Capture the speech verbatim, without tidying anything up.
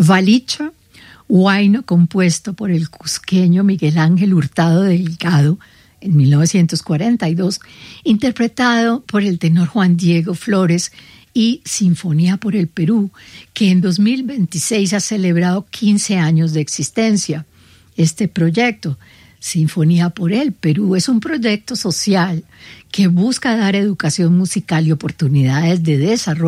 Valicha, huayno compuesto por el cusqueño Miguel Ángel Hurtado Delgado en mil novecientos cuarenta y dos, interpretado por el tenor Juan Diego Flores, y Sinfonía por el Perú, que en dos mil veintiséis ha celebrado quince años de existencia. Este proyecto, Sinfonía por el Perú, es un proyecto social que busca dar educación musical y oportunidades de desarrollo